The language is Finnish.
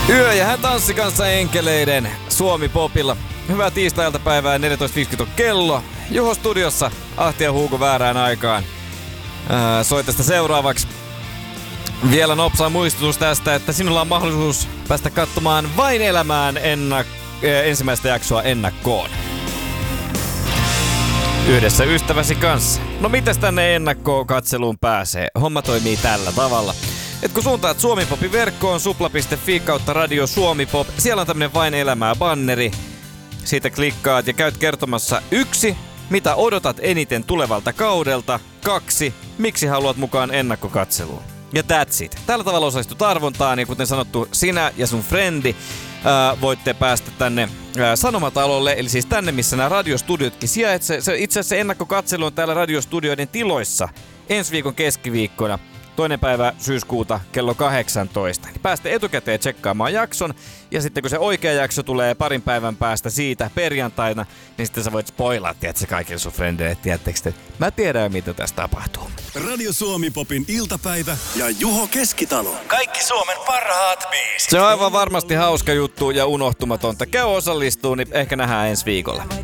Yö ja hän tanssi kanssa enkeleiden Suomi Popilla. Hyvää tiistai-iltapäivää, 14.50 on kello. Juho studiossa, Ahti ja Hugo väärään aikaan. Soitesta seuraavaksi. Vielä nopsaa muistutus tästä, että sinulla on mahdollisuus päästä katsomaan Vain elämään ensimmäistä jaksoa ennakkoon. Yhdessä ystäväsi kanssa. No mitäs tänne ennakkoon katseluun pääsee? Homma toimii tällä tavalla. Et kun suuntaat Suomi Popin verkkoon supla.fi kautta radio Suomi Pop, siellä on tämmönen Vain elämää banneri. Siitä klikkaat ja käyt kertomassa 1. Mitä odotat eniten tulevalta kaudelta? 2. Miksi haluat mukaan ennakkokatseluun? Ja that's it. Tällä tavalla osallistut arvontaan ja kuten sanottu, sinä ja sun frendi voitte päästä tänne Sanomatalolle, eli siis tänne, missä nämä radiostudiotkin sijaitsee. Itse asiassa ennakkokatselu on täällä radiostudioiden tiloissa ensi viikon keskiviikkona. 2. päivä syyskuuta kello 18. Pääste etukäteen tsekkaamaan jakson ja sitten kun se oikea jakso tulee parin päivän päästä siitä perjantaina, niin sitten sä voit spoilaa, tiedätkö, kaikille sun frendeille, tiedättekö te? Mä tiedän, mitä tässä tapahtuu. Radio Suomi Popin iltapäivä ja Juho Keskitalo. Kaikki Suomen parhaat biisit. Se on aivan varmasti hauska juttu ja unohtumatonta. Käy osallistuu, niin ehkä nähdään ensi viikolla.